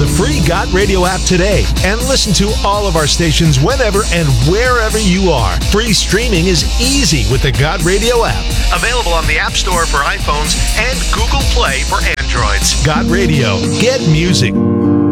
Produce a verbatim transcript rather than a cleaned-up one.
the free God Radio app today and listen to all of our stations whenever and wherever you are. Free streaming is easy with the God Radio app. Available on the App Store for iPhones and Google Play for Androids. God Radio. Get music.